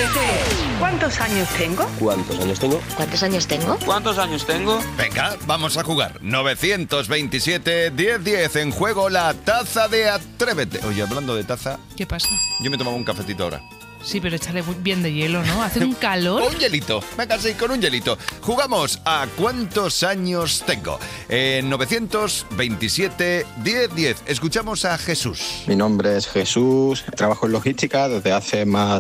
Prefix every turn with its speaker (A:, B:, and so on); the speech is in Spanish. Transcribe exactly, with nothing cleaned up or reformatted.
A: Atrévete. ¿Cuántos años tengo?
B: ¿Cuántos años tengo?
C: ¿Cuántos años tengo?
D: ¿Cuántos años tengo?
E: Venga, vamos a jugar. novecientos veintisiete, diez diez. En juego la taza de Atrévete. Oye, hablando de taza,
F: ¿Qué pasa?
E: yo me tomaba un cafetito ahora.
F: Sí, pero échale bien de hielo, ¿no? Hace un calor.
E: Un hielito. Venga, sí, con un hielito. Jugamos a ¿cuántos años tengo? En novecientos veintisiete, diez diez. Escuchamos a Jesús.
G: Mi nombre es Jesús, trabajo en logística desde hace más